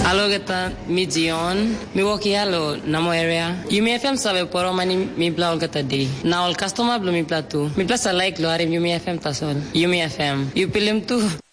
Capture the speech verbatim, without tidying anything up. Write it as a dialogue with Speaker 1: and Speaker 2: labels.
Speaker 1: Allo gata mi Dion, mi woki allo namo area. Yumi F M sabe poro mani mi bla ol gata day. Na ol customer blo mi platu. Mi plasa like lo are Yumi F M tasol. Yumi F M. You pilim tu.